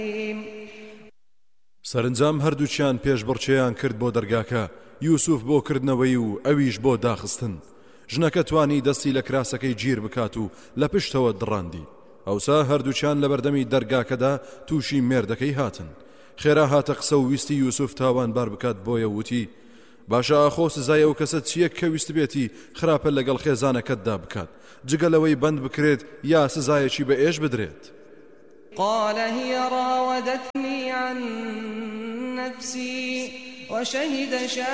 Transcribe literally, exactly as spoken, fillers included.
سەرنجام هەردووچیان پێش بڕچەیان کرد بۆ دەرگاکە یوسف بۆ کردنەوەی و ئەویش بۆ داخستن. ژنەکە توانی دەستی لە کراسەکەی گیر بکات و لە پشتەوە دڕاندی. ئەوسا هەردووچیان لە بەردەمی دەرگاکەدا تووشی مێردەکەی هاتن. خێرا هاتە قسە و ویستی یوسف تاوانبار بکات بۆیە وتی باشە ئاخۆ سزای ئەو کەسە چییە کە ویست بێتی خراپە لەگەڵ خێزانەکەتدا بکات جگەلەوەی بند بکرێت یا سزایەکی بە ئێش بدرێت. قال هي راودتني عن نفسي وشهد